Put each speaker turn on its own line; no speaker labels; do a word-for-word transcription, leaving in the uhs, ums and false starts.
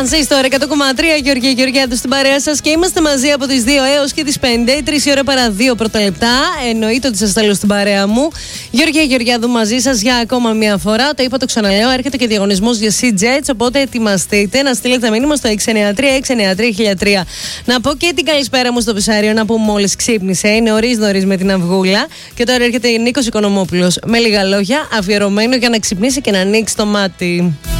Τρανζίστορ εκατό κόμμα τρία, Γεωργία Γεωργιάδου στην παρέα σας και είμαστε μαζί από τις δύο έως και τις πέντε, τρεις η ώρα παρά δύο πρώτα λεπτά. Εννοείται ότι σας θέλω στην παρέα μου. Γεωργία Γεωργιάδου μαζί σας για ακόμα μία φορά. Το είπα, το ξαναλέω, έρχεται και διαγωνισμός για Sea-Jets, οπότε ετοιμαστείτε να στείλετε μήνυμα στο έξι εννιά τρία έξι εννιά τρία χίλια τρία. Να πω και την καλησπέρα μου στο Βυσάριο, να πω μόλις ξύπνησε. Είναι νωρίς νωρίς με την αυγούλα. Και τώρα έρχεται Νίκος Οικονομόπουλος με λίγα λόγια, αφιερωμένο για να ξυπνήσει και να ανοίξει το μάτι.